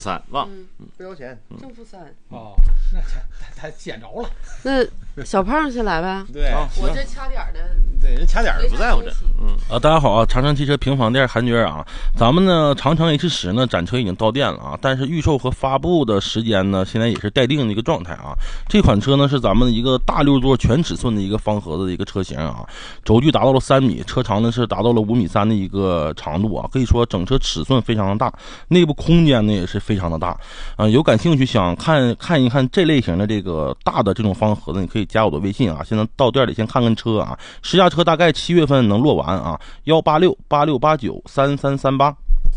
3忘， 不要钱， 正负3。 哦，那他捡着了。 那小胖先来呗。 对， 我这掐点的。 对，人掐点不在乎这。 大家好啊，长城汽车平房店韩娟啊，咱们呢长城 H10呢展车已经到店了啊，但是预售和发布的时间呢现在也是待定的一个状态啊。这款车呢是咱们一个大6座全尺寸的一个方盒子的一个车型啊，轴距达到了3米，车长呢是达到了5.3米的一个长度啊，可以说整车尺寸非常的大，内部空间呢也是非常的大啊。有感兴趣想看一看这类型的这个大的这种方盒子，你可以加我的微信啊，现在到店里先看看车啊，试驾车大概7月份能落完啊，18686893338。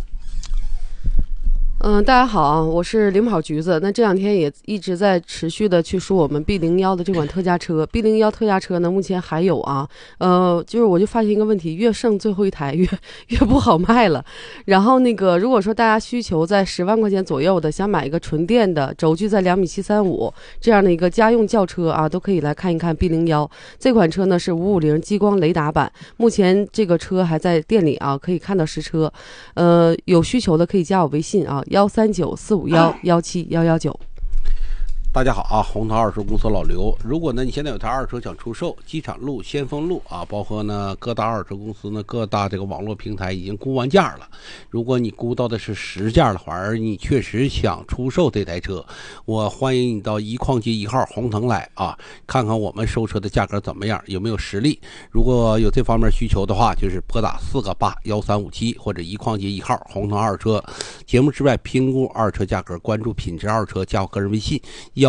大家好啊，我是领跑橘子。那这2天也一直在持续的去说我们 B01的这款特价车。B01特价车呢，目前还有啊，就是我就发现一个问题，越剩最后一台越不好卖了。然后如果说大家需求在10万块钱左右的，想买一个纯电的，轴距在2.735米这样的一个家用轿车啊，都可以来看一看 B01。这款车呢是550激光雷达版，目前这个车还在店里啊，可以看到实车。有需求的可以加我微信啊。13945117119。 大家好啊，红桃二手公司老刘。如果呢你现在有台二手车想出售，机场路、先锋路啊，包括呢各大二手公司呢各大这个网络平台已经估完价了。如果你估到的是实价的话，而你确实想出售这台车，我欢迎你到一矿街1号红腾来啊，看看我们收车的价格怎么样，有没有实力。如果有这方面需求的话，就是拨打4881357或者一矿街1号红腾二车。节目之外评估二车价格，关注品质二车，加我个人微信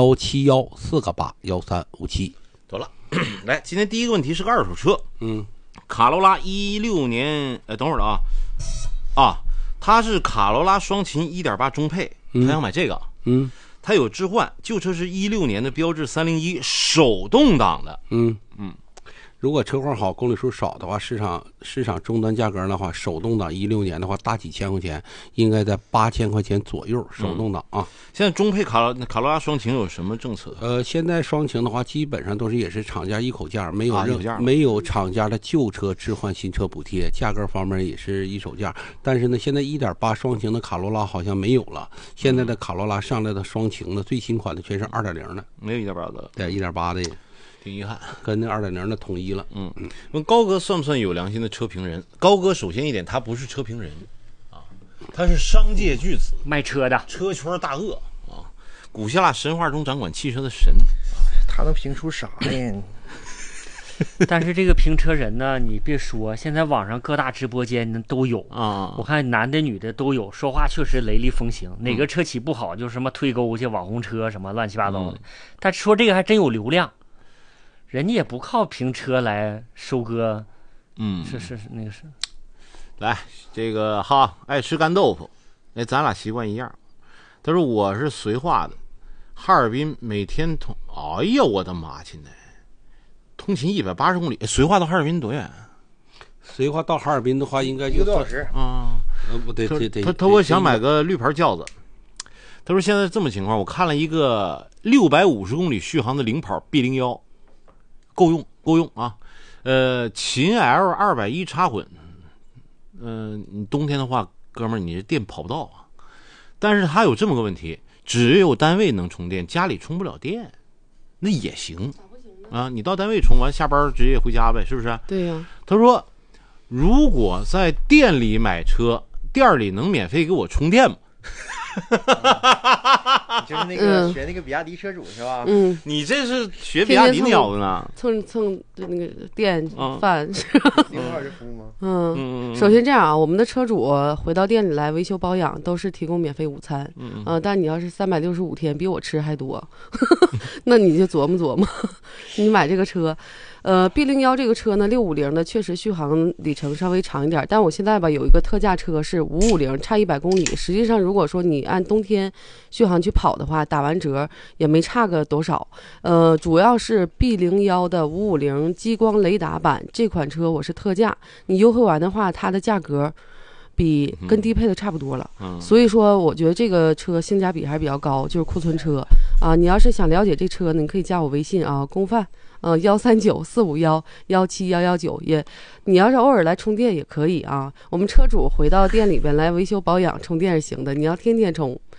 171481357。 得了，来，今天第一个问题是个二手车，卡罗拉16年，等会儿了啊，它是卡罗拉双擎 1.8 中配，他想买这个，它有置换，旧车是16年的标致301手动挡的， 如果车况好，公里数少的话，市场终端价格的话，手动挡16年的话，大几千块钱，应该在8000块钱左右。手动挡啊， 现在中配卡罗拉双擎有什么政策？ 现在双擎的话，基本上都是也是厂家一口价，没有厂家的旧车置换新车补贴，价格方面也是一手价。但是呢，现在1.8双擎的卡罗拉好像没有了，现在的卡罗拉上来的双擎的最新款的全是2.0的， 没有1.8的， 对1.8的。 挺遗憾， 跟那2.0的统一了。 问高哥算不算有良心的车评人？高哥首先一点，他不是车评人啊，他是商界巨子， 卖车的， 车圈大鳄啊，古希腊神话中掌管汽车的神。 他能评出啥呀？ 但是这个评车人呢，你别说，现在网上各大直播间都有啊，我看男的女的都有，说话确实雷厉风行，哪个车企不好就什么推沟去网红车什么乱七八糟的。他说这个还真有流量。人家也不靠评车来收割，是那个是。 来，这个哈爱吃干豆腐，咱俩习惯一样。他说我是绥化的，哈尔滨每天哎呀我的妈亲呢，通勤180公里，绥化到哈尔滨多远？ 绥化到哈尔滨的话，应该就 1个多小时啊。 不对， 他说想买个绿牌轿子。他说现在这么情况，我看了一个650公里续航的领跑 B01。够用啊，秦 L 210插混，你冬天的话，哥们儿，你这电跑不到啊。但是它有这么个问题，只有单位能充电，家里充不了电，那也行啊。你到单位充完，下班直接回家呗，是不是？ 对呀。 他说，如果在店里买车，店里能免费给我充电吗？ 就是那个学那个比亚迪车主是吧？ 你这是学比亚迪鸟的呢？ 蹭那个电饭是吧？0.2是服务吗？ 首先这样啊，我们的车主回到店里来维修保养都是提供免费午餐，但你要是365天比我吃还多，那你就琢磨，你买这个车。B01这个车呢，650的确实续航里程稍微长一点，但我现在吧有一个特价车是550，差100公里。实际上，如果说你按冬天续航去跑的话，打完折也没差个多少。主要是 B01的550激光雷达版这款车我是特价，你优惠完的话，它的价格比跟低配的差不多了。所以说我觉得这个车性价比还是比较高，就是库存车啊。你要是想了解这车呢，你可以加我微信啊，公范。13945117119也，你要是偶尔来充电也可以啊。我们车主回到店里边来维修保养充电是行的，你要天天充